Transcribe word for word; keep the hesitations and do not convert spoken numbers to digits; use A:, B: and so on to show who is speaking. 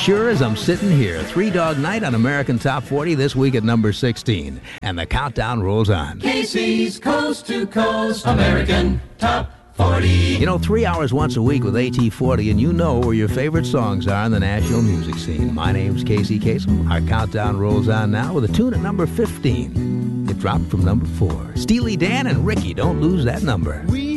A: sure as I'm sitting here. Three Dog Night on American Top forty this week at number sixteen. And the countdown rolls on.
B: Casey's Coast to Coast American Top forty.
A: You know, three hours once a week with A T forty, and you know where your favorite songs are in the national music scene. My name's Casey Kasem. Our countdown rolls on now with a tune at number fifteen. It dropped from number four. Steely Dan and Ricky, don't lose that number.
B: We